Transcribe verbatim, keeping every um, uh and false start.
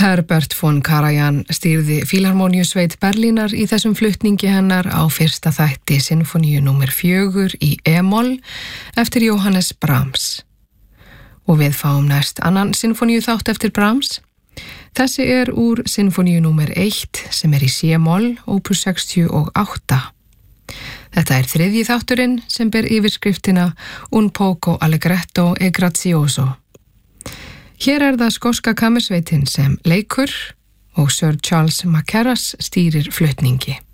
Herbert von Karajan stýrði Fílharmóníusveit Berlínar í þessum flutningi hennar á fyrsta þætti sinfoníu númer fjögur í e-moll eftir Johannes Brahms. Og við fáum næst annan sinfoníu þátt eftir Brahms. Þessi er úr sinfoníu númer eitt sem er í c-moll, opus sextíu og átta. Þetta er þriðji þátturinn sem ber yfirskriftina Un poco allegretto e grazioso. Hér er það skoska kammersveitin sem leikur og Sir Charles Mackerras stýrir flutningi.